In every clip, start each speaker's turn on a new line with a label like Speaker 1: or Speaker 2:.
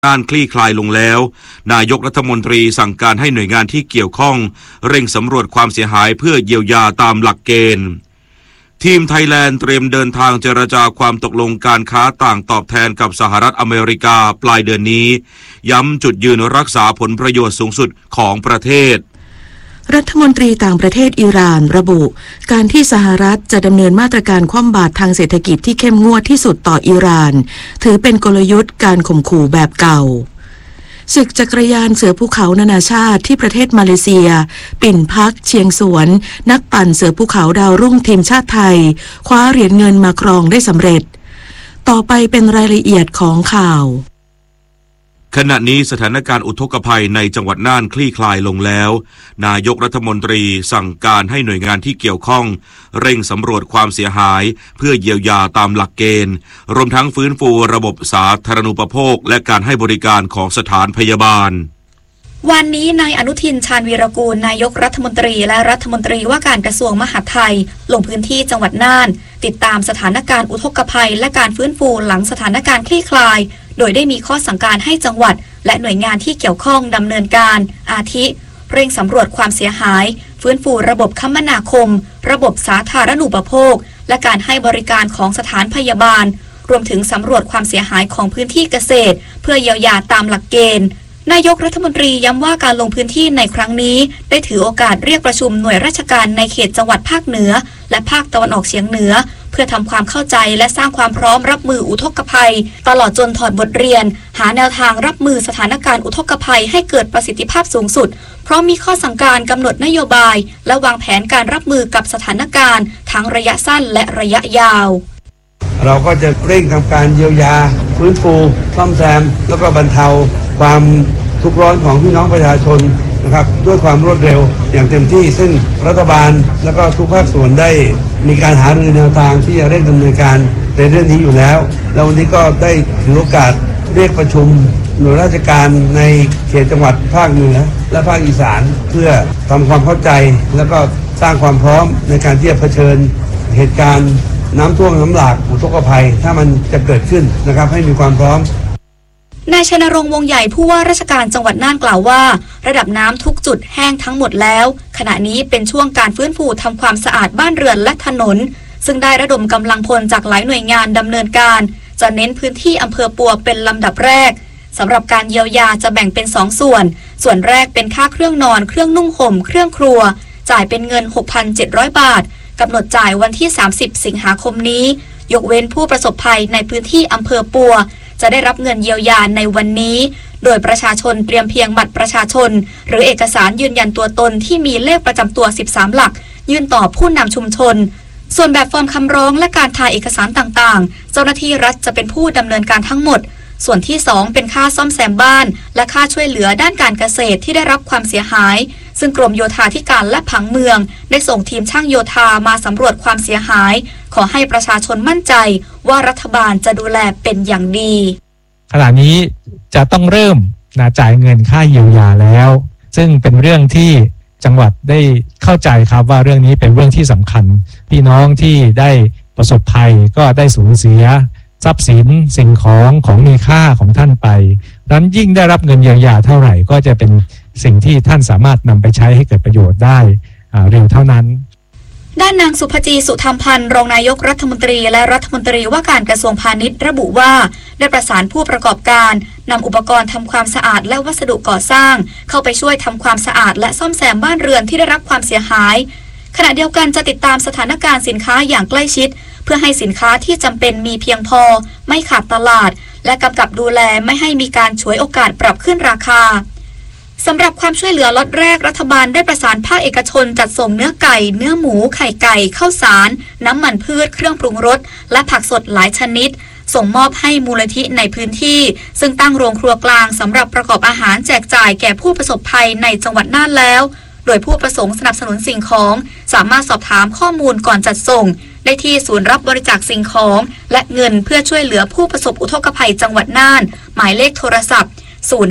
Speaker 1: การคลี่คลายลงแล้วนายกรัฐมนตรีสั่งการให้หน่วยงานที่เกี่ยวข้องเร่งสำรวจความเสียหายเพื่อเยียวยาตามหลักเกณฑ์ทีมไทยแลนด์เตรียมเดินทางเจรจาความตกลงการค้าต่างตอบแทนกับสหรัฐอเมริกาปลายเดือนนี้ย้ำจุดยืนรักษาผลประโยชน์สูงสุดของประเทศ
Speaker 2: รัฐมนตรีต่างประเทศอิหร่านระบุการที่สหรัฐจะดำเนินมาตรการคว่ำบาตรทางเศรษฐกิจที่เข้มงวดที่สุดต่ออิหร่านถือเป็นกลยุทธ์การข่มขู่แบบเก่าศึกจักรยานเสือภูเขานานาชาติที่ประเทศมาเลเซียปิ่นพักเชียงสวนนักปั่นเสือภูเขาดาวรุ่งทีมชาติไทยคว้าเหรียญเงินมาครองได้สำเร็จต่อไปเป็นรายละเอียดของข่าว
Speaker 1: ขณะนี้สถานการณ์อุทกภัยในจังหวัดน่านคลี่คลายลงแล้วนายกรัฐมนตรีสั่งการให้หน่วยงานที่เกี่ยวข้องเร่งสำรวจความเสียหายเพื่อเยียวยาตามหลักเกณฑ์รวมทั้งฟื้นฟูระบบสาธารณูปโภคและการให้บริการของสถานพยาบาล
Speaker 3: วันนี้นายอนุทินชาญวีรกูลนายกรัฐมนตรีและรัฐมนตรีว่าการกระทรวงมหาดไทยลงพื้นที่จังหวัดน่านติดตามสถานการณ์อุทกภัยและการฟื้นฟูหลังสถานการณ์คลี่คลายโดยได้มีข้อสั่งการให้จังหวัดและหน่วยงานที่เกี่ยวข้องดำเนินการอาทิเร่งสำรวจความเสียหายฟื้นฟูระบบคมนาคมระบบสาธารณูปโภคและการให้บริการของสถานพยาบาลรวมถึงสำรวจความเสียหายของพื้นที่เกษตรเพื่อเยียวยาตามหลักเกณฑ์นายกรัฐมนตรีย้ำว่าการลงพื้นที่ในครั้งนี้ได้ถือโอกาสเรียกประชุมหน่วยราชการในเขตจังหวัดภาคเหนือและภาคตะวันออกเฉียงเหนือเพื่อทำความเข้าใจและสร้างความพร้อมรับมืออุทกภัยตลอดจนถอดบทเรียนหาแนวทางรับมือสถานการณ์อุทกภัยให้เกิดประสิทธิภาพสูงสุดเพราะมีข้อสั่งการกำหนดนโยบายและวางแผนการรับมือกับสถานการณ์ทั้งระยะสั้นและระยะยาว
Speaker 4: เราก็จะเร่งทำการเยียวยาฟื้นฟูซ่อมแซมแล้วก็บรรเทาความทุกข์ร้อนของพี่น้องประชาชนนะครับด้วยความรวดเร็วอย่างเต็มที่ซึ่งรัฐบาลและก็ทุกภาคส่วนได้มีการหารือแนวทางที่จะเร่งดำเนินการในเรื่องนี้อยู่แล้วแล้ววันนี้ก็ได้ถือโอกาสเรียกประชุมหน่วยราชการในเขตจังหวัดภาคเหนือและภาคอีสานเพื่อทำความเข้าใจแล้วก็สร้างความพร้อมในการที่จะเผชิญเหตุการณ์น้ำท่วมน้ำหลากอุทกภัยถ้ามันจะเกิดขึ้นนะครับให้มีความพร้อม
Speaker 3: นายชนรงค์วงใหญ่ผู้ว่าราชการจังหวัดน่านกล่าวว่าระดับน้ำทุกจุดแห้งทั้งหมดแล้วขณะนี้เป็นช่วงการฟื้นฟูทำความสะอาดบ้านเรือนและถนนซึ่งได้ระดมกำลังพลจากหลายหน่วยงานดำเนินการจะเน้นพื้นที่อำเภอปัวเป็นลำดับแรกสำหรับการเยียวยาจะแบ่งเป็น2ส่วนแรกเป็นค่าเครื่องนอนเครื่องนุ่งห่มเครื่องครัวจ่ายเป็นเงิน 6,700 บาทกำหนดจ่ายวันที่30สิงหาคมนี้ยกเว้นผู้ประสบภัยในพื้นที่อำเภอปัวจะได้รับเงินเยียวยาในวันนี้โดยประชาชนเตรียมเพียงบัตรประชาชนหรือเอกสารยืนยันตัวตนที่มีเลขประจำตัว13หลักยื่นต่อผู้นำชุมชนส่วนแบบฟอร์มคำร้องและการถ่ายเอกสารต่างๆเจ้าหน้าที่รัฐจะเป็นผู้ดำเนินการทั้งหมดส่วนที่2เป็นค่าซ่อมแซมบ้านและค่าช่วยเหลือด้านการเกษตรที่ได้รับความเสียหายซึ่งกรมโยธาธิการและผังเมืองได้ส่งทีมช่างโยธามาสำรวจความเสียหายขอให้ประชาชนมั่นใจว่ารัฐบาลจะดูแลเป็นอย่างดี
Speaker 5: ขณะนี้จะต้องเริ่มจ่ายเงินค่าเยียวยาแล้วซึ่งเป็นเรื่องที่จังหวัดได้เข้าใจครับว่าเรื่องนี้เป็นเรื่องที่สำคัญพี่น้องที่ได้ประสบภัยก็ได้สูญเสียทรัพย์สินสิ่งของมีค่าของท่านไปดังนั้นยิ่งได้รับเงินเยียวยาเท่าไหร่ก็จะเป็นสิ่งที่ท่านสามารถนำไปใช้ให้เกิดประโยชน์ได้เร็วเท่านั้น
Speaker 3: ด้านนางสุภจีสุธรรมพันธ์รองนายกรัฐมนตรีและรัฐมนตรีว่าการกระทรวงพาณิชย์ระบุว่าได้ประสานผู้ประกอบการนำอุปกรณ์ทำความสะอาดและวัสดุก่อสร้างเข้าไปช่วยทำความสะอาดและซ่อมแซมบ้านเรือนที่ได้รับความเสียหายขณะเดียวกันจะติดตามสถานการณ์สินค้าอย่างใกล้ชิดเพื่อให้สินค้าที่จำเป็นมีเพียงพอไม่ขาดตลาดและกำกับดูแลไม่ให้มีการฉวยโอกาสปรับขึ้นราคาสำหรับความช่วยเหลือล็อตแรกรัฐบาลได้ประสานภาคเอกชนจัดส่งเนื้อไก่เนื้อหมูไข่ไก่ข้าวสารน้ำมันพืชเครื่องปรุงรสและผักสดหลายชนิดส่งมอบให้มูลนิธิในพื้นที่ซึ่งตั้งโรงครัวกลางสำหรับประกอบอาหารแจกจ่ายแก่ผู้ประสบภัยในจังหวัดน่านแล้วโดยผู้ประสงค์สนับสนุนสิ่งของสามารถสอบถามข้อมูลก่อนจัดส่งได้ที่ศูนย์รับบริจาคสิ่งของและเงินเพื่อช่วยเหลือผู้ประสบอุทกภัยจังหวัดน่านหมายเลขโทรศัพท์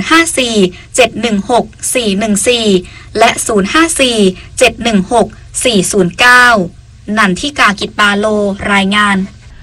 Speaker 3: 054-716-414และ054-716-409นันทิกากิจปาโลรายงาน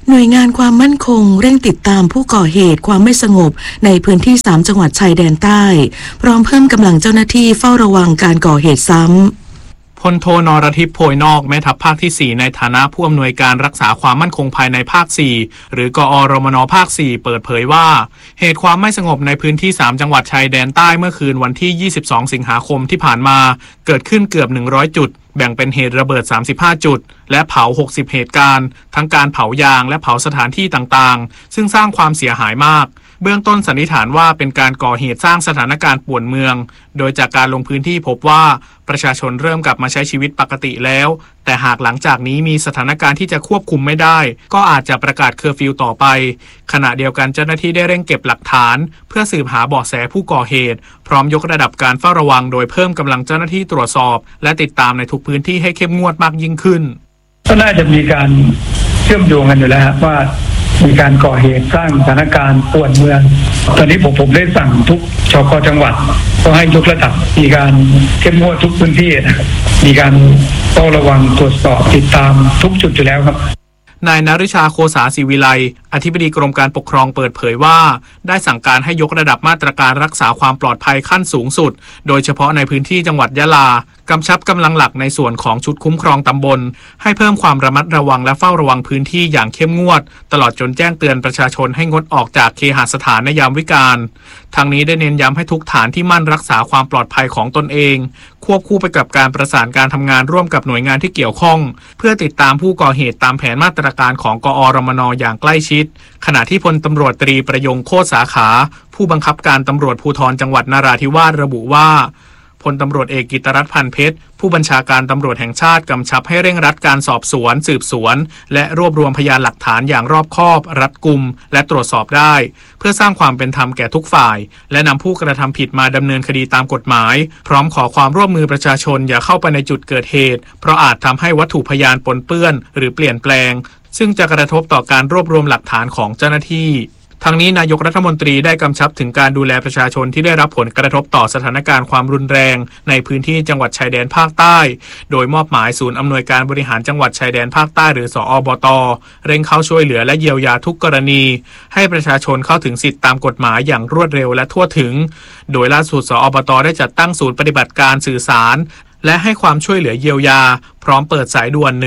Speaker 2: หน่วยงานความมั่นคงเร่งติดตามผู้ก่อเหตุความไม่สงบในพื้นที่3จังหวัดชายแดนใต้พร้อมเพิ่มกำลังเจ้าหน้าที่เฝ้าระวังการก่อเหตุซ้ำ
Speaker 6: พลโทนรทิพย์โพยนอกแม่ทัพภาคที่4ในฐานะผู้อำนวยการรักษาความมั่นคงภายในภาค4หรือกอรมนภาค4เปิดเผยว่าเหตุความไม่สงบในพื้นที่3จังหวัดชายแดนใต้เมื่อคืนวันที่22สิงหาคมที่ผ่านมาเกิดขึ้นเกือบ100จุดแบ่งเป็นเหตุระเบิด35จุดและเผา60เหตุการณ์ทั้งการเผายางและเผาสถานที่ต่างๆซึ่งสร้างความเสียหายมากเบื้องต้นสันนิษฐานว่าเป็นการก่อเหตุสร้างสถานการณ์ป่วนเมืองโดยจากการลงพื้นที่พบว่าประชาชนเริ่มกลับมาใช้ชีวิตปกติแล้วแต่หากหลังจากนี้มีสถานการณ์ที่จะควบคุมไม่ได้ก็อาจจะประกาศเคอร์ฟิวต่อไปขณะเดียวกันเจ้าหน้าที่ได้เร่งเก็บหลักฐานเพื่อสืบหาเบาะแสผู้ก่อเหตุพร้อมยกระดับการเฝ้าระวังโดยเพิ่มกำลังเจ้าหน้าที่ตรวจสอบและติดตามในทุกพื้นที่ให้เข้มงวดมากยิ่งขึ้น
Speaker 7: ก็น่าจะมีการเชื่อมโยงกันอยู่แล้วว่ามีการก่อเหตุสร้างสถานการณ์ป่วนเมืองตอนนี้ผมได้สั่งทุกชก.จังหวัดก็ให้ยกระดับมีการเข้มงวดทุกพื้นที่นะครับมีการเฝ้าระวังตรวจสอบติดตามทุกจุดอยู่แล้วครับ
Speaker 6: นายนฤชาโคสาศิวิไลอธิบดีกรมการปกครองเปิดเผยว่าได้สั่งการให้ยกระดับมาตรการรักษาความปลอดภัยขั้นสูงสุดโดยเฉพาะในพื้นที่จังหวัดยะลากำชับกำลังหลักในส่วนของชุดคุ้มครองตำบลให้เพิ่มความระมัดระวังและเฝ้าระวังพื้นที่อย่างเข้มงวดตลอดจนแจ้งเตือนประชาชนให้งดออกจากเคหสถานในยามวิกาลทางนี้ได้เน้นย้ำให้ทุกฐานที่มั่นรักษาความปลอดภัยของตนเองควบคู่ไปกับการประสานการทำงานร่วมกับหน่วยงานที่เกี่ยวข้องเพื่อติดตามผู้ก่อเหตุตามแผนมาตรการของกอรมนอย่างใกล้ชิดขณะที่พลตำรวจตรีประยงโคตรสาขาผู้บังคับการตำรวจภูธรจังหวัดนราธิวาสระบุว่าพลตำรวจเอกกิตติรัตน์พันเพชรผู้บัญชาการตำรวจแห่งชาติกำชับให้เร่งรัดการสอบสวนสืบสวนและรวบรวมพยานหลักฐานอย่างรอบคอบรัดกุมและตรวจสอบได้เพื่อสร้างความเป็นธรรมแก่ทุกฝ่ายและนำผู้กระทำผิดมาดำเนินคดีตามกฎหมายพร้อมขอความร่วมมือประชาชนอย่าเข้าไปในจุดเกิดเหตุเพราะอาจทำให้วัตถุพยานปนเปื้อนหรือเปลี่ยนแปลงซึ่งจะกระทบต่อการรวบรวมหลักฐานของเจ้าหน้าที่ทางนี้นายกรัฐมนตรีได้กำชับถึงการดูแลประชาชนที่ได้รับผลกระทบต่อสถานการณ์ความรุนแรงในพื้นที่จังหวัดชายแดนภาคใต้โดยมอบหมายศูนย์อำนวยการบริหารจังหวัดชายแดนภาคใต้หรือสอบต.เร่งเข้าช่วยเหลือและเยียวยาทุกกรณีให้ประชาชนเข้าถึงสิทธิตามกฎหมายอย่างรวดเร็วและทั่วถึงโดยล่าสุดสอบต.ได้จัดตั้งศูนย์ปฏิบัติการสื่อสารและให้ความช่วยเหลือเยียวยาพร้อมเปิดสายด่วน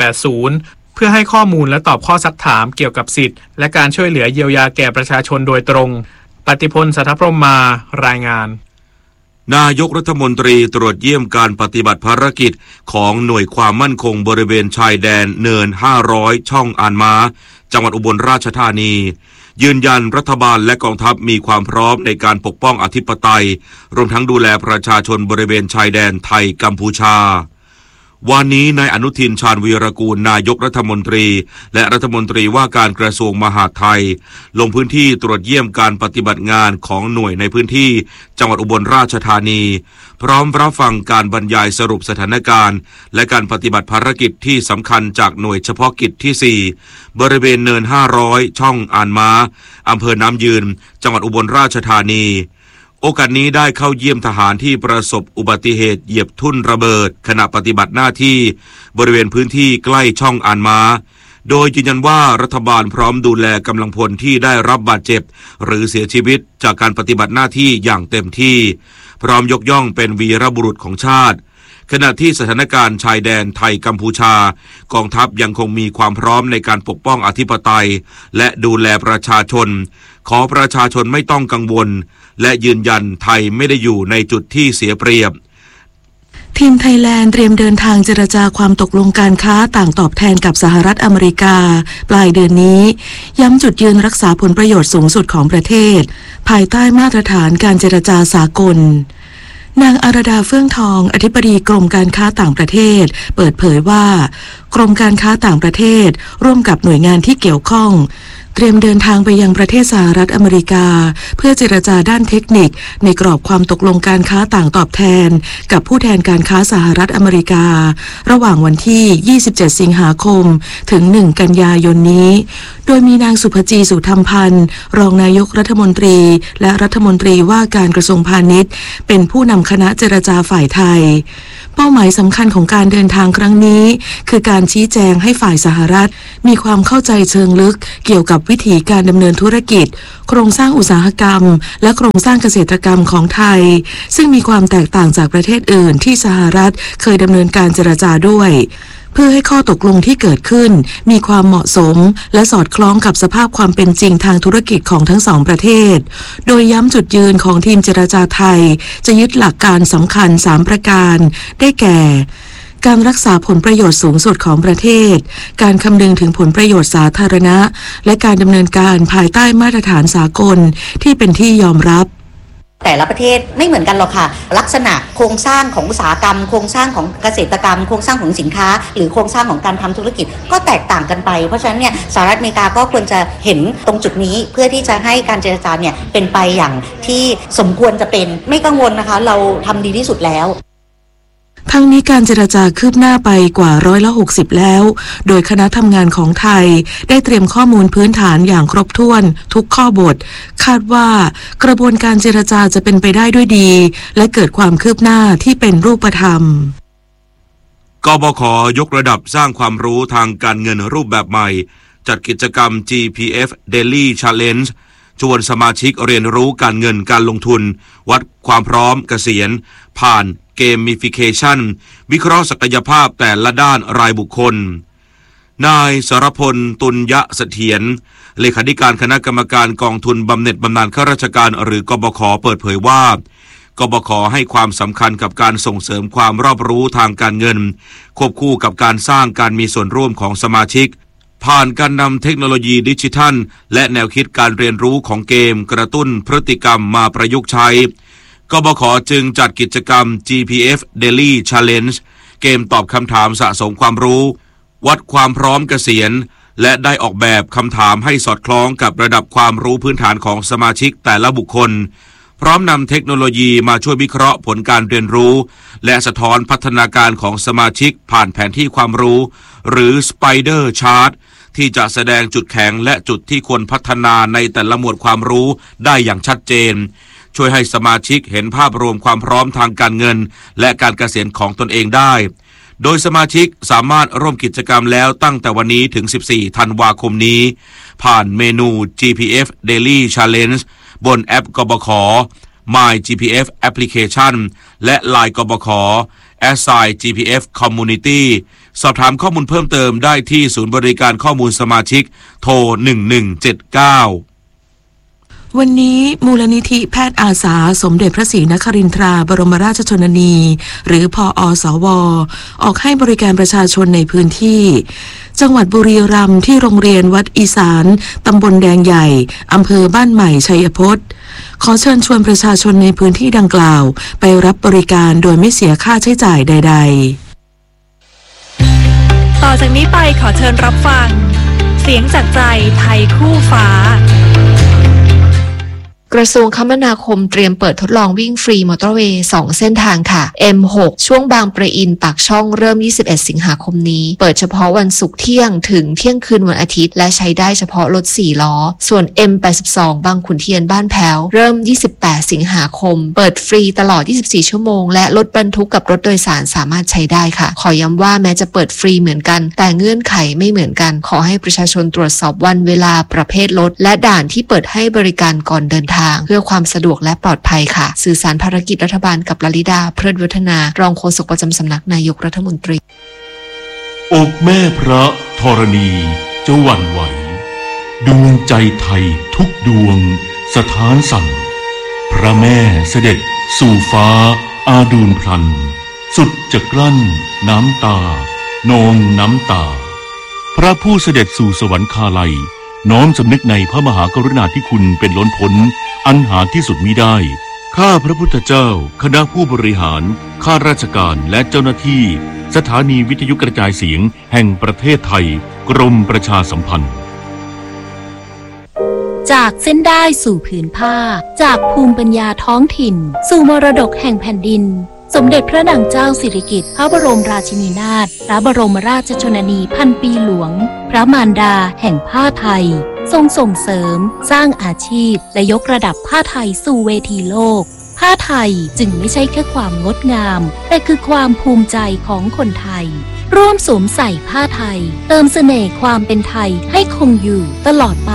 Speaker 6: 1880เพื่อให้ข้อมูลและตอบข้อซักถามเกี่ยวกับสิทธิ์และการช่วยเหลือเยียวยาแก่ประชาชนโดยตรงปฏิพล สัทธพรหมารายงาน
Speaker 1: นายกรัฐมนตรีตรวจเยี่ยมการปฏิบัติภารกิจของหน่วยความมั่นคงบริเวณชายแดนเนิน500ช่องอ่านม้าจังหวัดอุบลราชธานียืนยันรัฐบาลและกองทัพมีความพร้อมในการปกป้องอธิปไตยรวมทั้งดูแลประชาชนบริเวณชายแดนไทยกัมพูชาวันนี้นายอนุทินชาญวีรกูลนายกรัฐมนตรีและรัฐมนตรีว่าการกระทรวงมหาดไทยลงพื้นที่ตรวจเยี่ยมการปฏิบัติงานของหน่วยในพื้นที่จังหวัดอุบลราชธานีพร้อมรับฟังการบรรยายสรุปสถานการณ์และการปฏิบัติภารกิจที่สำคัญจากหน่วยเฉพาะกิจที่4บริเวณเนิน500ช่องอ่านม้าอำเภอน้ำยืนจังหวัดอุบลราชธานีโอกาสนี้ได้เข้าเยี่ยมทหารที่ประสบอุบัติเหตุเหยียบทุ่นระเบิดขณะปฏิบัติหน้าที่บริเวณพื้นที่ใกล้ช่องอ่านม้าโดยยืนยันว่ารัฐบาลพร้อมดูแลกำลังพลที่ได้รับบาดเจ็บหรือเสียชีวิตจากการปฏิบัติหน้าที่อย่างเต็มที่พร้อมยกย่องเป็นวีรบุรุษของชาติขณะที่สถานการณ์ชายแดนไทยกัมพูชากองทัพยังคงมีความพร้อมในการปกป้องอธิปไตยและดูแลประชาชนขอประชาชนไม่ต้องกังวลและยืนยันไทยไม่ได้อยู่ในจุดที่เสียเปรียบ
Speaker 2: ทีมไทยแลนด์เตรียมเดินทางเจรจาความตกลงการค้าต่างตอบแทนกับสหรัฐอเมริกาปลายเดือนนี้ย้ำจุดยืนรักษาผลประโยชน์สูงสุดของประเทศภายใต้มาตรฐานการเจรจาสากลนางอรดาเฟื่องทองอธิบดีกรมการค้าต่างประเทศเปิดเผยว่ากรมการค้าต่างประเทศร่วมกับหน่วยงานที่เกี่ยวข้องเตรียมเดินทางไปยังประเทศสหรัฐอเมริกาเพื่อเจรจาด้านเทคนิคในกรอบความตกลงการค้าต่างตอบแทนกับผู้แทนการค้าสหรัฐอเมริการะหว่างวันที่ 27 สิงหาคมถึง 1 กันยายนนี้โดยมีนางสุภจีสุธรรมพันธ์รองนายกรัฐมนตรีและรัฐมนตรีว่าการกระทรวงพาณิชย์เป็นผู้นำคณะเจรจาฝ่ายไทยเป้าหมายสำคัญของการเดินทางครั้งนี้คือการชี้แจงให้ฝ่ายสหรัฐมีความเข้าใจเชิงลึกเกี่ยวกับวิธีการดำเนินธุรกิจโครงสร้างอุตสาหกรรมและโครงสร้างเกษตรกรรมของไทยซึ่งมีความแตกต่างจากประเทศอื่นที่สหรัฐเคยดำเนินการเจรจาด้วยเพื่อให้ข้อตกลงที่เกิดขึ้นมีความเหมาะสมและสอดคล้องกับสภาพความเป็นจริงทางธุรกิจของทั้งสองประเทศโดยย้ำจุดยืนของทีมเจรจาไทยจะยึดหลักการสำคัญ3ประการได้แก่การรักษาผลประโยชน์สูงสุดของประเทศการคำนึงถึงผลประโยชน์สาธารณะและการดำเนินการภายใต้มาตรฐานสากลที่เป็นที่ยอมรับ
Speaker 8: แต่ละประเทศไม่เหมือนกันหรอกค่ะลักษณะโครงสร้างของอุตสาหกรรมโครงสร้างของเกษตรกรรมโครงสร้างของสินค้าหรือโครงสร้างของการทำธุรกิจก็แตกต่างกันไปเพราะฉะนั้นเนี่ยสหรัฐอเมริกาก็ควรจะเห็นตรงจุดนี้เพื่อที่จะให้การเจรจาเนี่ยเป็นไปอย่างที่สมควรจะเป็นไม่กังวลนะคะเราทำดีที่สุดแล้ว
Speaker 2: ทั้งนี้การเจรจาคืบหน้าไปกว่า60%แล้วโดยคณะทำงานของไทยได้เตรียมข้อมูลพื้นฐานอย่างครบถ้วนทุกข้อบทคาดว่ากระบวนการเจรจาจะเป็นไปได้ด้วยดีและเกิดความคืบหน้าที่เป็นรูปธรรม
Speaker 1: กบข.ยกระดับสร้างความรู้ทางการเงินรูปแบบใหม่จัดกิจกรรม GPF Daily Challenge ชวนสมาชิกเรียนรู้การเงินการลงทุนวัดความพร้อมเกษียณผ่านเกมมิฟิเคชันวิเคราะห์ศักยภาพแต่ละด้านรายบุคคลนายสรพลตุลยะเสถียรเลขาธิการคณะกรรมการกองทุนบำเหน็จบำนาญข้าราชการหรือกบข.เปิดเผยว่ากบข.ให้ความสำคัญกับการส่งเสริมความรอบรู้ทางการเงินควบคู่กับการสร้างการมีส่วนร่วมของสมาชิกผ่านการนำเทคโนโลยีดิจิทัลและแนวคิดการเรียนรู้ของเกมกระตุ้นพฤติกรรมมาประยุกต์ใช้กบข.จึงจัดกิจกรรม GPF Daily Challenge เกมตอบคำถามสะสมความรู้วัดความพร้อมเกษียณและได้ออกแบบคำถามให้สอดคล้องกับระดับความรู้พื้นฐานของสมาชิกแต่ละบุคคลพร้อมนำเทคโนโลยีมาช่วยวิเคราะห์ผลการเรียนรู้และสะท้อนพัฒนาการของสมาชิกผ่านแผนที่ความรู้หรือ Spider Chart ที่จะแสดงจุดแข็งและจุดที่ควรพัฒนาในแต่ละหมวดความรู้ได้อย่างชัดเจนช่วยให้สมาชิกเห็นภาพรวมความพร้อมทางการเงินและการเกษียณของตนเองได้โดยสมาชิกสามารถร่วมกิจกรรมแล้วตั้งแต่วันนี้ถึง14ธันวาคมนี้ผ่านเมนู GPF Daily Challenge บนแอปกบข. My GPF Application และ LINE กบข. @GPF Community สอบถามข้อมูลเพิ่มเติมได้ที่ศูนย์บริการข้อมูลสมาชิกโทร1179
Speaker 2: วันนี้มูลนิธิแพทย์อาสาสมเด็จพระศรีนครินทราบรมราชชนนีหรือพอสว.ออกให้บริการประชาชนในพื้นที่จังหวัดบุรีรัมย์ที่โรงเรียนวัดอีสานตำบลแดงใหญ่อำเภอบ้านใหม่ชัยพจน์ขอเชิญชวนประชาชนในพื้นที่ดังกล่าวไปรับบริการโดยไม่เสียค่าใช้จ่ายใด
Speaker 9: ๆต่อจากนี้ไปขอเชิญรับฟังเสียงจากใจไทยคู่ฟ้ากระทรวงคมนาคมเตรียมเปิดทดลองวิ่งฟรีมอเตอร์เวย์2เส้นทางค่ะ M6 ช่วงบางปะอินปากช่องเริ่ม21สิงหาคมนี้เปิดเฉพาะวันศุกร์เที่ยงถึงเที่ยงคืนวันอาทิตย์และใช้ได้เฉพาะรถ4ล้อส่วน M82 บางขุนเทียนบ้านแพ้วเริ่ม28สิงหาคมเปิดฟรีตลอด24ชั่วโมงและรถบรรทุกกับรถโดยสารสามารถใช้ได้ค่ะขอย้ำว่าแม้จะเปิดฟรีเหมือนกันแต่เงื่อนไขไม่เหมือนกันขอให้ประชาชนตรวจสอบวันเวลาประเภทรถและด่านที่เปิดให้บริการก่อนเดินทางเพื่อความสะดวกและปลอดภัยค่ะสื่อสารภารกิจรัฐบาลกับลลิดาเพลิดวัฒนารองโฆษกประจำสำนักนายกรัฐมนตรี
Speaker 10: อกแม่พระธรณีจะหวั่นไหวดวงใจไทยทุกดวงสถานสั่นพระแม่เสด็จสู่ฟ้าอาดูลพลันสุดจะกลั้นน้ำตานองน้ำตาพระผู้เสด็จสู่สวรรคาลัยน้อมสำนึกในพระมหากรุณาธิคุณเป็นล้นพ้นอันหาที่สุดมิได้ข้าพระพุทธเจ้าคณะผู้บริหารข้าราชการและเจ้าหน้าที่สถานีวิทยุกระจายเสียงแห่งประเทศไทยกรมประชาสัมพันธ์
Speaker 11: จากเส้นได้สู่ผืนผ้าจากภูมิปัญญาท้องถิ่นสู่มรดกแห่งแผ่นดินสมเด็จพระนางเจ้าสิริกิติ์พระบรมราชินีนาถพระบรมราชชนนีพันปีหลวงพระมารดาแห่งผ้าไทยทรงส่งเสริมสร้างอาชีพและยกระดับผ้าไทยสู่เวทีโลกผ้าไทยจึงไม่ใช่แค่ความงดงามแต่คือความภูมิใจของคนไทยร่วมสวมใส่ผ้าไทยเติมเสน่ห์ความเป็นไทยให้คงอยู่ตลอดไป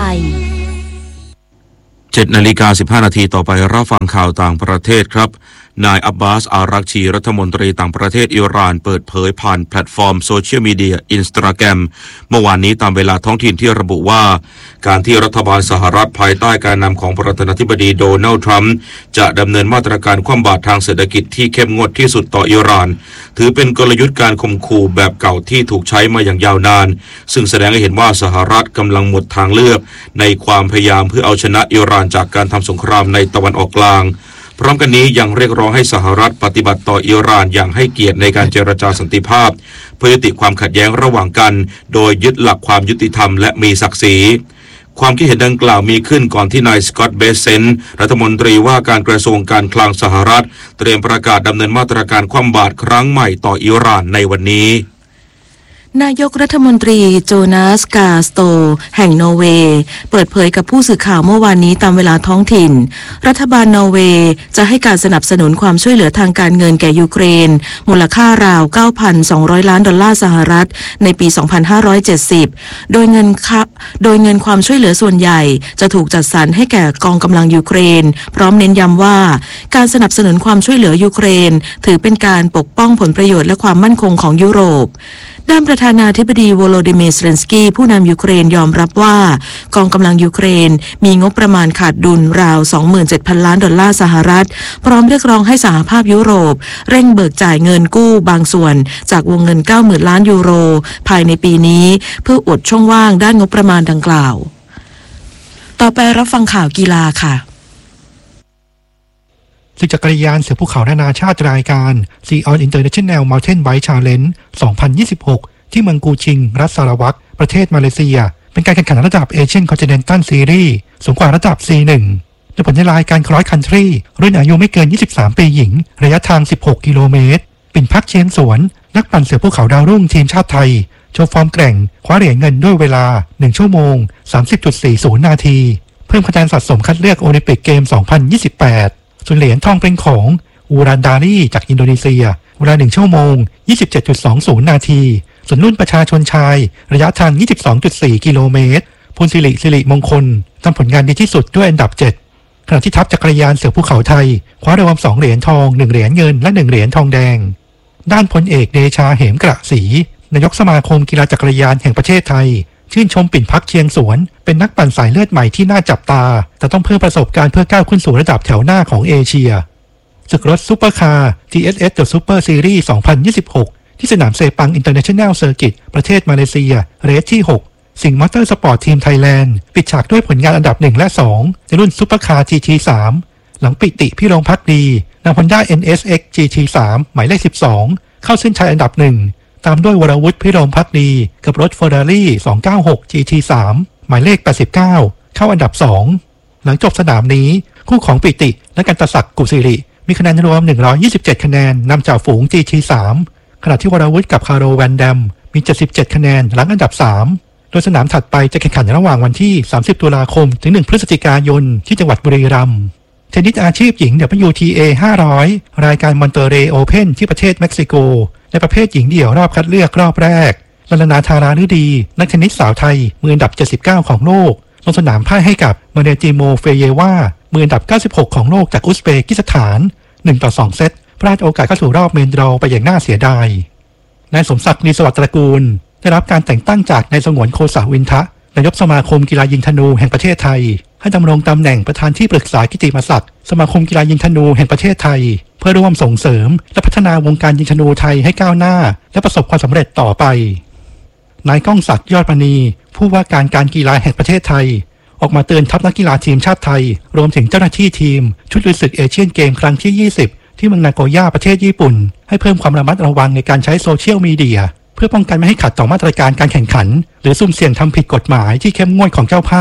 Speaker 1: 7:15 นาทีต่อไปรับฟังข่าวต่างประเทศครับนายอับบาส อารักชีรัฐมนตรีต่างประเทศอิหร่านเปิดเผยผ่านแพลตฟอร์มโซเชียลมีเดียอินสตาแกรมเมื่อวานนี้ตามเวลาท้องถิ่นที่ระบุว่าการที่รัฐบาลสหรัฐภายใต้การนำของประธานาธิบดีโดนัลด์ทรัมป์จะดำเนินมาตรการคว่ำบาตรทางเศรษฐกิจที่เข้มงวดที่สุดต่ออิหร่านถือเป็นกลยุทธ์การข่มขู่แบบเก่าที่ถูกใช้มาอย่างยาวนานซึ่งแสดงให้เห็นว่าสหรัฐกำลังหมดทางเลือกในความพยายามเพื่อเอาชนะอิหร่านจากการทำสงครามในตะวันออกกลางพร้อมกันนี้ยังเรียกร้องให้สหรัฐปฏิบัติต่ออิหร่านอย่างให้เกียรติในการเจรจาสันติภาพเพื่อยุติความขัดแย้งระหว่างกันโดยยึดหลักความยุติธรรมและมีศักดิ์ศรีความคิดเห็นดังกล่าวมีขึ้นก่อนที่นายสกอตต์ เบเซนต์รัฐมนตรีว่าการกระทรวงการคลังสหรัฐเตรียมประกาศดำเนินมาตรการคว่ำบาตรครั้งใหม่ต่ออิหร่านในวันนี้
Speaker 2: นายกรัฐมนตรีโจนาส กาสโตแห่งนอร์เวย์เปิดเผยกับผู้สื่อข่าวเมื่อวานนี้ตามเวลาท้องถิ่นรัฐบาลนอร์เวย์จะให้การสนับสนุนความช่วยเหลือทางการเงินแก่ยูเครนมูลค่าราว 9,200 ล้านดอลลาร์สหรัฐในปี 2570 โดยเงินความช่วยเหลือส่วนใหญ่จะถูกจัดสรรให้แก่กองกำลังยูเครนพร้อมเน้นย้ำว่าการสนับสนุนความช่วยเหลือยูเครนถือเป็นการปกป้องผลประโยชน์และความมั่นคงของยุโรปด้านประธานาธิบดีโวโลดิเมียร์ เซเลนสกี้ผู้นำยูเครนยอมรับว่ากองกำลังยูเครนมีงบประมาณขาดดุลราว 27,000 ล้านดอลลาร์สหรัฐพร้อมเรียกร้องให้สหภาพยุโรปเร่งเบิกจ่ายเงินกู้บางส่วนจากวงเงิน 90,000 ล้านยูโรภายในปีนี้เพื่ออุดช่องว่างด้านงบประมาณดังกล่าวต่อไปรับฟังข่าวกีฬาค่ะ
Speaker 12: ศึกจักรยานเสือภูเขานานาชาติรายการซีออนอินเตอร์เนชั่นแนลมัลเทนไบค์ชาเลนจ์ 2026 ที่เมืองกูชิงรัฐสารวัตรประเทศมาเลเซียเป็นการแข่งขันระดับเอเชียนคอนติเนนตัลซีรีส์สูงกว่าระดับ C1 โดยผลในรายการครอสคันทรีรุ่นอายุไม่เกิน 23 ปีหญิงระยะทาง 16 กิโลเมตรปิ่นพักเชียงสวนนักปั่นเสือภูเขาดาวรุ่งทีมชาติไทยโชว์ฟอร์มแกร่งคว้าเหรียญเงินด้วยเวลา 1 ชั่วโมง 30.40 นาทีเพิ่มคะแนนสะสมคัดเลือกโอลิมปิกเกม 2028ส่วนเหรียญทองเป็นของอูรันดารีจากอินโดนีเซียเวลา 1 ชั่วโมง 27.20 นาทีส่วนรุ่นประชาชนชายระยะทาง 22.4 กิโลเมตรพลสิริมงคลทำผลงานดีที่สุดด้วยอันดับ 7ขณะที่ทัพจักรยานเสือภูเขาไทยคว้ารางวัล2 เหรียญทอง 1 เหรียญเงินและ 1 เหรียญทองแดงด้านพลเอกเดชาเหมกระศรีนายกสมาคมกีฬาจักรยานแห่งประเทศไทยชื่นชมปิ่นพักเชียงสวนเป็นนักปั่นสายเลือดใหม่ที่น่าจับตาแต่ต้องเพิ่มประสบการณ์เพื่อก้าวขึ้นสู่ระดับแถวหน้าของเอเชียศึกรถซุปเปอร์คาร์ TSS The Super Series 2026 ที่สนามเซปัง International Circuit ประเทศมาเลเซียเรสที่ 6 สิงห์มอเตอร์สปอร์ตทีมไทยแลนด์ปิดฉากด้วยผลงานอันดับ 1 และ 2 ในรุ่นซุปเปอร์คาร์ GT3 หลังปิติพี่รองพักดีนำ Honda NSX GT3 หมายเลข 12 เข้าเส้นชัยอันดับ 1 ตามด้วยวรวุฒิพิรมภักดีกับรถ Ferrari 296 GT3 หมายเลข 89 เข้าอันดับ 2 หลังจบสนามนี้คู่ของปิติและกันตศักดิ์กุศิริมีคะแนนรวม127คะแนนนำจากฝูง GT3 ขณะที่วรวุฒิกับคาร์โรแวนแดมมี77คะแนนหลังอันดับ 3 โดยสนามถัดไปจะแข่งขันระหว่างวันที่30ตุลาคมถึง1พฤศจิกายนที่จังหวัดบุรีรัมย์เทนนิสอาชีพหญิง WTA 500รายการมอนเตเรย์โอเพ่นที่ประเทศเม็กซิโกในประเภทหญิงเดี่ยวรอบคัดเลือกรอบแรกลลนาธาราฤดีนักเทนนิสสาวไทยมืออันดับ79ของโลกลงสนามพ่ายให้กับมาเนจิโมเฟเยวามืออันดับ96ของโลกจากอุซเบกิสถาน1-2 เซตพลาดโอกาสเข้าสู่รอบเมนดรอไปอย่างน่าเสียดายนายสมศักดิ์ ลีสวัสดิ์ตระกูลได้รับการแต่งตั้งจากนายสงวนโคสาวินทะนายกสมาคมกีฬายิงธนูแห่งประเทศไทยให้ดำรงตำแหน่งประธานที่ปรึกษากิตติมศักดิ์สมาคมกีฬายิงธนูแห่งประเทศไทยเพื่อร่วมส่งเสริมและพัฒนาวงการยิงธนูไทยให้ก้าวหน้าและประสบความสำเร็จต่อไปนายก้องศักดิ์ยอดมณีผู้ว่าการกีฬาแห่งประเทศไทยออกมาเตือนทัพนักกีฬาทีมชาติไทยรวมถึงเจ้าหน้าที่ทีมชุดลุยศึกเอเชียนเกมครั้งที่20ที่เมืองนาโกย่าประเทศญี่ปุ่นให้เพิ่มความระมัดระวังในการใช้โซเชียลมีเดียเพื่อป้องกันไม่ให้ขัดต่อมาตรการการแข่งขันหรือสุ่มเสี่ยงทำผิดกฎหมายที่เข้มงวดของเจ้าภาพ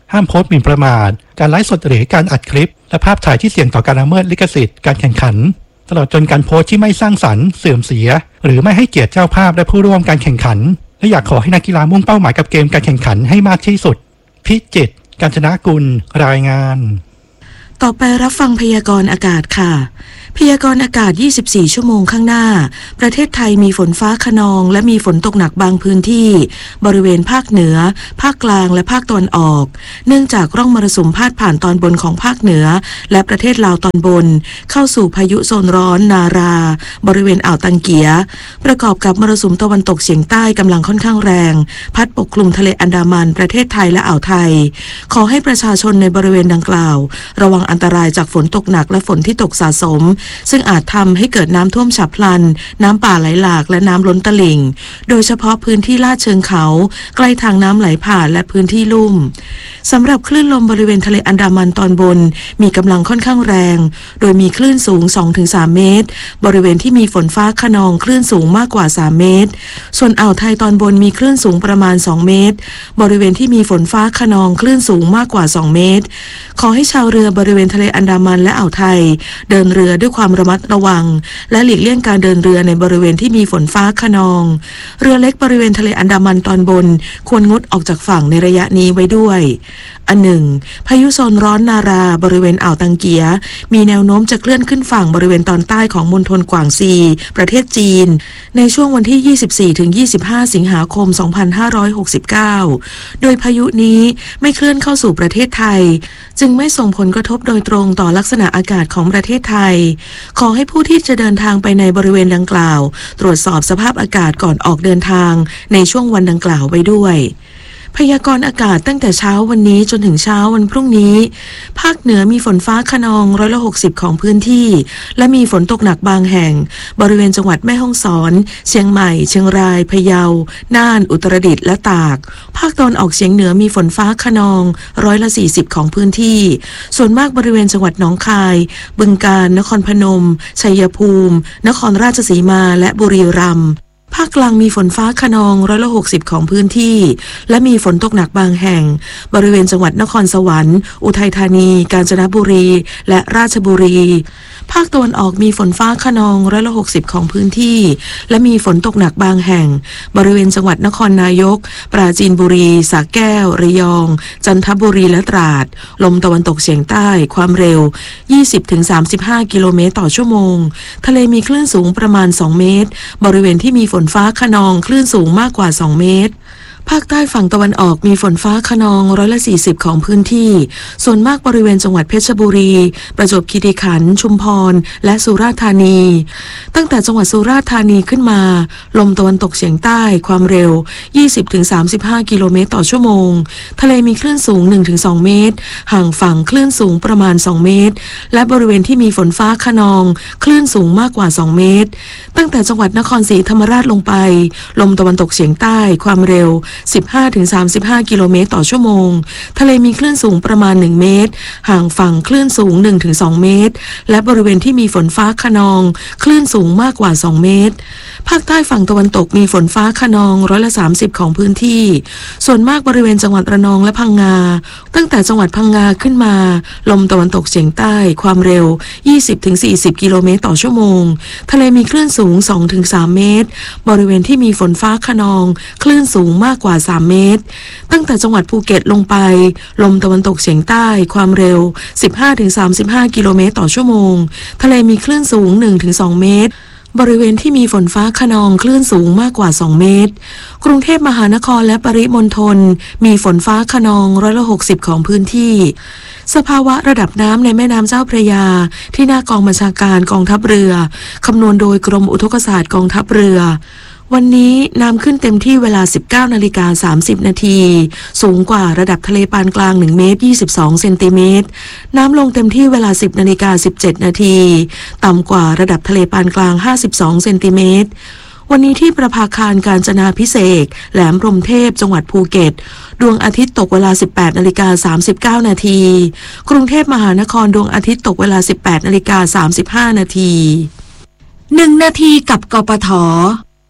Speaker 12: ห้ามโพสต์หมิ่นประมาทการไลฟ์สดหรือการอัดคลิปและภาพถ่ายที่เสี่ยงต่อการละเมิดลิขสิทธิ์การแข่งขันตลอดจนการโพสต์ที่ไม่สร้างสรรค์เสื่อมเสียหรือไม่ให้เกียรติเจ้าภาพและผู้ร่วมการแข่งขันและอยากขอให้นักกีฬามุ่งเป้าหมายกับเกมการแข่งขันให้มากที่สุดพิจิตร กาญจนกุลรายงาน
Speaker 2: ต่อไปรับฟังพยากรณ์อากาศค่ะพยากรณ์อากาศ24ชั่วโมงข้างหน้าประเทศไทยมีฝนฟ้าคะนองและมีฝนตกหนักบางพื้นที่บริเวณภาคเหนือภาคกลางและภาคตะวันออกเนื่องจากร่องมรสุมพาดผ่านตอนบนของภาคเหนือและประเทศลาวตอนบนเข้าสู่พายุโซนร้อนนาราบริเวณอ่าวตังเกียประกอบกับมรสุมตะวันตกเฉียงใต้กำลังค่อนข้างแรงพัดปกคลุมทะเลอันดามันประเทศไทยและอ่าวไทยขอให้ประชาชนในบริเวณดังกล่าวระวังอันตรายจากฝนตกหนักและฝนที่ตกสะสมซึ่งอาจทำให้เกิดน้ำท่วมฉับพลันน้ำป่าไหลหลากและน้ำล้นตลิ่งโดยเฉพาะพื้นที่ลาดเชิงเขาใกล้ทางน้ำไหลผ่านและพื้นที่ลุ่มสำหรับคลื่นลมบริเวณทะเลอันดามันตอนบนมีกำลังค่อนข้างแรงโดยมีคลื่นสูง 2-3 เมตรบริเวณที่มีฝนฟ้าคะนองคลื่นสูงมากกว่า3เมตรส่วนอ่าวไทยตอนบนมีคลื่นสูงประมาณ2เมตรบริเวณที่มีฝนฟ้าคะนองคลื่นสูงมากกว่า2เมตรขอให้ชาวเรือบริเวณทะเลอันดามันและอ่าวไทยเดินเรือด้วยความระมัดระวังและหลีกเลี่ยงการเดินเรือในบริเวณที่มีฝนฟ้าคะนองเรือเล็กบริเวณทะเลอันดามันตอนบนควรงดออกจากฝั่งในระยะนี้ไว้ด้วยอันหนึ่งพายุโซนร้อนนาราบริเวณอ่าวตังเกียมีแนวโน้มจะเคลื่อนขึ้นฝั่งบริเวณตอนใต้ของมณฑลกวางซีประเทศจีนในช่วงวันที่ 24-25 สิงหาคม 2569 โดยพายุนี้ไม่เคลื่อนเข้าสู่ประเทศไทยจึงไม่ส่งผลกระทบโดยตรงต่อลักษณะอากาศของประเทศไทยขอให้ผู้ที่จะเดินทางไปในบริเวณดังกล่าวตรวจสอบสภาพอากาศก่อนออกเดินทางในช่วงวันดังกล่าวไว้ด้วยพยากรณ์อากาศตั้งแต่เช้าวันนี้จนถึงเช้าวันพรุ่งนี้ภาคเหนือมีฝนฟ้าคะนอง160ของพื้นที่และมีฝนตกหนักบางแห่งบริเวณจังหวัดแม่ฮ่องสอนเชียงใหม่เชียงรายพะเยาน่านอุตรดิตถ์และตากภาคตะวันออกเฉียงเหนือมีฝนฟ้าคะนอง140ของพื้นที่ส่วนมากบริเวณจังหวัดหนองคายบึงกาฬนครพนมชัยภูมินครราชสีมาและบุรีรัมย์ภาคกลางมีฝนฟ้าคะนอง160ของพื้นที่และมีฝนตกหนักบางแห่งบริเวณจังหวัดนครสวรรค์อุทัยธานีกาญจนบุรีและราชบุรีภาคตะวันออกมีฝนฟ้าคะนอง160ของพื้นที่และมีฝนตกหนักบางแห่งบริเวณจังหวัดนครนายกปราจีนบุรีสระแก้วระยองจันทบุรีและตราดลมตะวันตกเฉียงใต้ความเร็ว 20-35 กิโลเมตรต่อชั่วโมงทะเลมีคลื่นสูงประมาณ2เมตรบริเวณที่มีฝนฟ้าคะนองคลื่นสูงมากกว่า2เมตรภาคใต้ฝั่งตะวันออกมีฝนฟ้าคะนอง140ของพื้นที่ส่วนมากบริเวณจังหวัดเพชรบุรีประจวบคีรีขันธ์ชุมพรและสุราษฎร์ธานีตั้งแต่จังหวัดสุราษฎร์ธานีขึ้นมาลมตะวันตกเฉียงใต้ความเร็ว 20-35 กิโลเมตรต่อชั่วโมงทะเลมีคลื่นสูง 1-2 เมตรห่างฝั่งคลื่นสูงประมาณ2เมตรและบริเวณที่มีฝนฟ้าคะนองคลื่นสูงมากกว่า2เมตรตั้งแต่จังหวัดนครศรีธรรมราชลงไปลมตะวันตกเฉียงใต้ความเร็ว15-35 กิโลเมตรต่อชั่วโมงทะเลมีคลื่นสูงประมาณ1เมตรห่างฝั่งคลื่นสูง 1-2 เมตรและบริเวณที่มีฝนฟ้าคะนองคลื่นสูงมากกว่า2เมตรภาคใต้ฝั่งตะวันตกมีฝนฟ้าคะนอง30%ของพื้นที่ส่วนมากบริเวณจังหวัดระนองและพังงาตั้งแต่จังหวัดพังงาขึ้นมาลมตะวันตกเฉียงใต้ความเร็ว 20-40 กิโลเมตรต่อชั่วโมงทะเลมีคลื่นสูง 2-3 เมตรบริเวณที่มีฝนฟ้าคะนองคลื่นสูงมากกว่า3เมตรตั้งแต่จังหวัดภูเก็ตลงไปลมตะวันตกเฉียงใต้ความเร็ว 15-35 กิโลเมตรต่อชั่วโมงทะเลมีคลื่นสูง 1-2 เมตรบริเวณที่มีฝนฟ้าคะนองคลื่นสูงมากกว่า2เมตรกรุงเทพมหานครและปริมณฑลมีฝนฟ้าคะนอง160ของพื้นที่สภาวะระดับน้ำในแม่น้ำเจ้าพระยาที่หน้ากองบัญชาการกองทัพเรือคำนวณโดยกรมอุทกศาสตร์กองทัพเรือวันนี้น้ำขึ้นเต็มที่เวลา 19:30 นาทีสูงกว่าระดับทะเลปานกลาง1เมตร22เซนติเมตรน้ำลงเต็มที่เวลา 10:17 นาทีต่ำกว่าระดับทะเลปานกลาง52เซนติเมตรวันนี้ที่ประภาคารกาญจนาภิเษกแหลมพรหมเทพจังหวัดภูเก็ตดวงอาทิตย์ตกเวลา 18:39 นาทีกรุงเทพมหานครดวงอาทิตย์ตกเวลา 18:35 นาที1นาทีกับกปท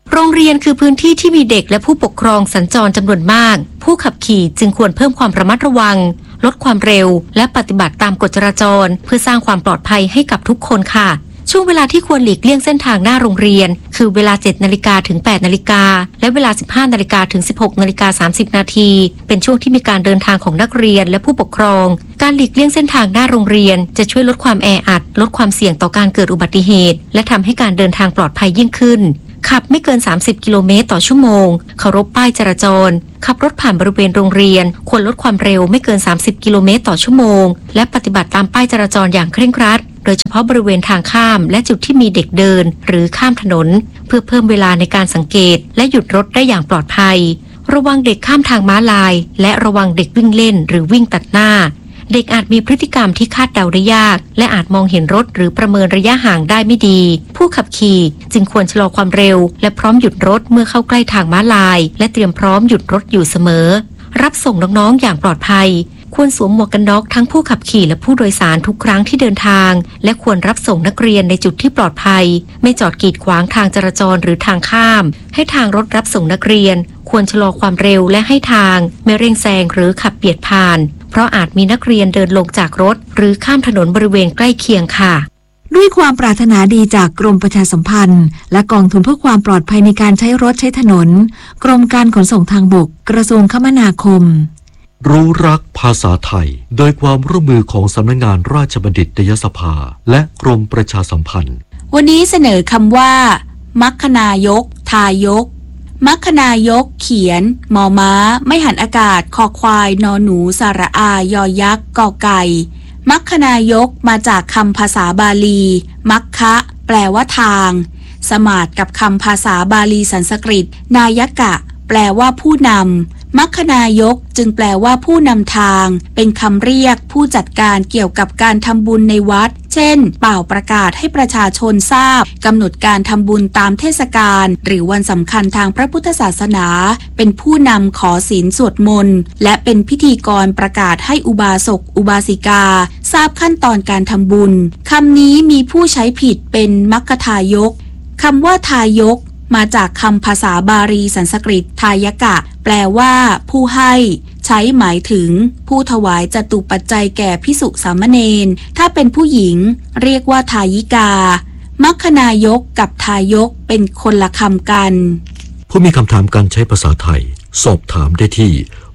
Speaker 11: โรงเรียนคือพื้นที่ที่มีเด็กและผู้ปกครองสัญจรจำนวนมากผู้ขับขี่จึงควรเพิ่มความระมัดระวังลดความเร็วและปฏิบัติตามกฎจราจรเพื่อสร้างความปลอดภัยให้กับทุกคนค่ะช่วงเวลาที่ควรหลีกเลี่ยงเส้นทางหน้าโรงเรียนคือเวลา 7 นาฬิกาถึง 8 นาฬิกาและเวลา 15 นาฬิกาถึง 16 นาฬิกา 30 นาทีเป็นช่วงที่มีการเดินทางของนักเรียนและผู้ปกครองการหลีกเลี่ยงเส้นทางหน้าโรงเรียนจะช่วยลดความแออัดลดความเสี่ยงต่อการเกิดอุบัติเหตุและทำให้การเดินทางปลอดภัยยิ่งขึ้นขับไม่เกิน 30 กิโลเมตรต่อชั่วโมงเคารพป้ายจราจรขับรถผ่านบริเวณโรงเรียนควรลดความเร็วไม่เกิน 30 กิโลเมตรต่อชั่วโมงและปฏิบัติตามป้ายจราจรอย่างเคร่งครัดโดยเฉพาะบริเวณทางข้ามและจุดที่มีเด็กเดินหรือข้ามถนนเพื่อเพิ่มเวลาในการสังเกตและหยุดรถได้อย่างปลอดภัยระวังเด็กข้ามทางม้าลายและระวังเด็กวิ่งเล่นหรือวิ่งตัดหน้าเด็กอาจมีพฤติกรรมที่คาดเดาได้ยากและอาจมองเห็นรถหรือประเมินระยะห่างได้ไม่ดีผู้ขับขี่จึงควรชะลอความเร็วและพร้อมหยุดรถเมื่อเข้าใกล้ทางม้าลายและเตรียมพร้อมหยุดรถอยู่เสมอรับส่งน้องๆอย่างปลอดภัยควรสวมหมวกกันน็อกทั้งผู้ขับขี่และผู้โดยสารทุกครั้งที่เดินทางและควรรับส่งนักเรียนในจุดที่ปลอดภัยไม่จอดกีดขวางทางจราจรหรือทางข้ามให้ทางรถรับส่งนักเรียนควรชะลอความเร็วและให้ทางไม่เร่งแซงหรือขับเบียดผ่านเพราะอาจมีนักเรียนเดินลงจากรถหรือข้ามถนนบริเวณใกล้เคียงค่ะ
Speaker 2: ด้วยความปรารถนาดีจากกรมประชาสัมพันธ์และกองทุนเพื่อความปลอดภัยในการใช้รถใช้ถนนกรมการขนส่งทางบกกระทรวงคมนาคม
Speaker 13: รู้รักภาษาไทยโดยความร่วมมือของสำนักงานราชบัณฑิตยสภาและกรมประชาสัมพันธ์
Speaker 14: วันนี้เสนอคำว่ามัคคณายกทายกมัคคณายกเขียนมอม้าไม่หันอากาศคอควายนอหนูสระอายอยักษ์กอไก่มัคคณายกมาจากคำภาษาบาลีมัคคะแปลว่าทางสมาทกับคำภาษาบาลีสันสกฤตนายกะแปลว่าผู้นำมัคคณายกจึงแปลว่าผู้นำทางเป็นคำเรียกผู้จัดการเกี่ยวกับการทำบุญในวัดเช่นเป่าประกาศให้ประชาชนทราบกำหนดการทำบุญตามเทศกาลหรือวันสำคัญทางพระพุทธศาสนาเป็นผู้นำขอศีลสวดมนต์และเป็นพิธีกรประกาศให้อุบาสกอุบาสิกาทราบขั้นตอนการทำบุญคำนี้มีผู้ใช้ผิดเป็นมัคคทายกคำว่าทายกมาจากคำภาษาบาลีสันสกฤตทายกะแปลว่าผู้ให้ใช้หมายถึงผู้ถวายจตุปัจจัยแก่ภิกษุสามเณรถ้าเป็นผู้หญิงเรียกว่าทายิกามัคคณายกกับทายกเป็นคนละคำกัน
Speaker 13: ผู้มีคำถามการใช้ภาษาไทยสอบถามได้ที่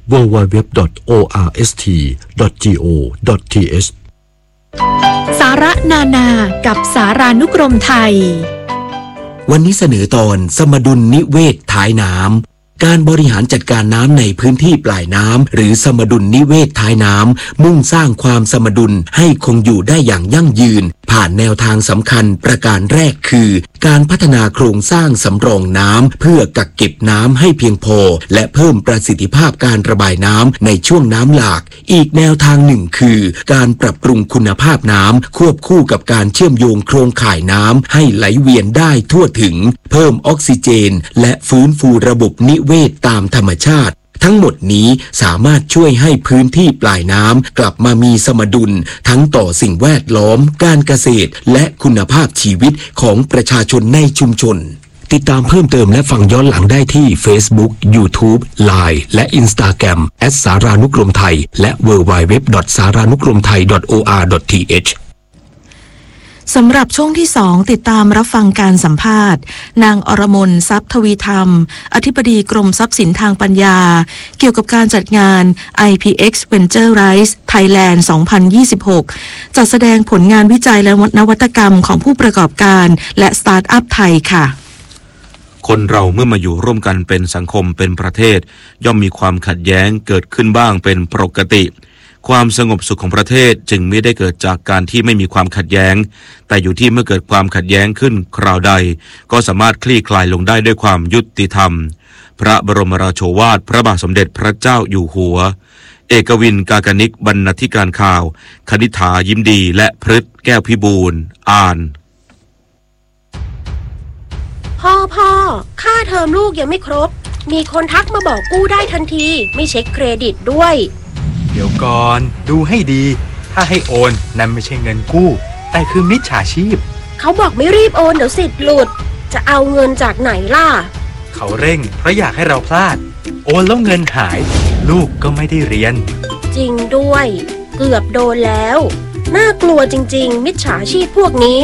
Speaker 13: www.orst.go.th
Speaker 15: สาระนานากับสารานุกรมไทย
Speaker 16: วันนี้เสนอตอนสมดุลนิเวศท้ายน้ำการบริหารจัดการน้ำในพื้นที่ปลายน้ำหรือสมดุลนิเวศท้ายน้ำมุ่งสร้างความสมดุลให้คงอยู่ได้อย่างยั่งยืนผ่านแนวทางสำคัญประการแรกคือการพัฒนาโครงสร้างสำรองน้ำเพื่อกักเก็บน้ำให้เพียงพอและเพิ่มประสิทธิภาพการระบายน้ำในช่วงน้ำหลากอีกแนวทางหนึ่งคือการปรับปรุงคุณภาพน้ำควบคู่กับการเชื่อมโยงโครงข่ายน้ำให้ไหลเวียนได้ทั่วถึงเพิ่มออกซิเจนและฟื้นฟูระบบนิเวศตามธรรมชาติทั้งหมดนี้สามารถช่วยให้พื้นที่ปลายน้ำกลับมามีสมดุลทั้งต่อสิ่งแวดล้อมการเกษตรและคุณภาพชีวิตของประชาชนในชุมชนติดตามเพิ่มเติมและฟังย้อนหลังได้ที่ Facebook, YouTube, Line และ Instagram @ สารานุกรมไทยและ www.saranukromthai.or.th
Speaker 2: สำหรับช่วงที่2ติดตามรับฟังการสัมภาษณ์นางอรมนทรัพย์ทวีธรรมอธิบดีกรมทรัพย์สินทางปัญญาเกี่ยวกับการจัดงาน IPX Venture Rise Thailand 2026 จัดแสดงผลงานวิจัยและนวัตกรรมของผู้ประกอบการและสตาร์ทอัพไทยค่ะ
Speaker 1: คนเราเมื่อมาอยู่ร่วมกันเป็นสังคมเป็นประเทศย่อมมีความขัดแย้งเกิดขึ้นบ้างเป็นปกติความสงบสุขของประเทศจึงไม่ได้เกิดจากการที่ไม่มีความขัดแย้งแต่อยู่ที่เมื่อเกิดความขัดแย้งขึ้นคราวใดก็สามารถคลี่คลายลงได้ด้วยความยุติธรรมพระบรมราโชวาทพระบาทสมเด็จพระเจ้าอยู่หัวเอกวินกากนิกบรรณาธิการข่าวคณิษฐายิ้มดีและพฤทธิ์แก้วพิบูลอ่าน
Speaker 17: พ่อค่าเทอมลูกยังไม่ครบมีคนทักมาบอกกู้ได้ทันทีไม่เช็คเครดิตด้วย
Speaker 18: เดี๋ยวก่อนดูให้ดีถ้าให้โอนนั่นไม่ใช่เงินกู้แต่คือมิจฉาชีพ
Speaker 17: เขาบอกไม่รีบโอนเดี๋ยวสิทธิ์หลุดจะเอาเงินจากไหนล่ะ
Speaker 18: เขาเร่งเพราะอยากให้เราพลาดโอนแล้วเงินหายลูกก็ไม่ได้เรียน
Speaker 17: จริงด้วยเกือบโดนแล้วน่ากลัวจริงๆมิจฉาชีพพวกนี้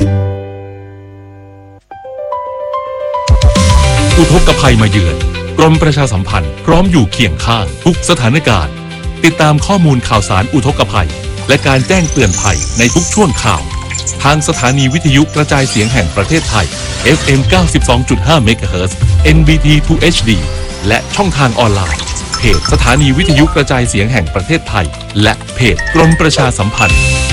Speaker 19: อุทกภัยมาเยือนกรมประชาสัมพันธ์พร้อมอยู่เคียงข้างทุกสถานการณ์ติดตามข้อมูลข่าวสารอุทกภัยและการแจ้งเตือนภัยในทุกช่วงข่าวทางสถานีวิทยุกระจายเสียงแห่งประเทศไทย FM 92.5 MHz NBT 2 HD และช่องทางออนไลน์เพจสถานีวิทยุกระจายเสียงแห่งประเทศไทยและเพจกรมประชาสัมพันธ์